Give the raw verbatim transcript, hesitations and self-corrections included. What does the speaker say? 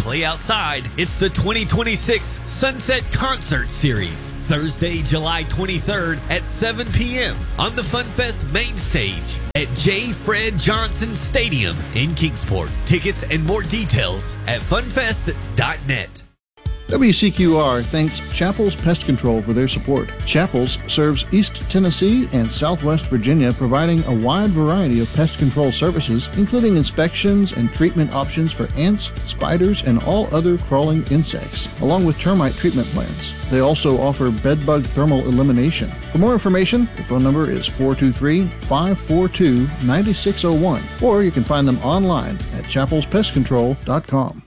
play outside. It's the twenty twenty-six Sunset Concert Series. Thursday, July twenty-third at seven p.m. on the FunFest main stage at J. Fred Johnson Stadium in Kingsport. Tickets and more details at funfest dot net. W C Q R thanks Chappell's Pest Control for their support. Chappell's serves East Tennessee and Southwest Virginia, providing a wide variety of pest control services, including inspections and treatment options for ants, spiders, and all other crawling insects, along with termite treatment plans. They also offer bedbug thermal elimination. For more information, the phone number is four two three, five four two, nine six zero one, or you can find them online at chappells pest control dot com.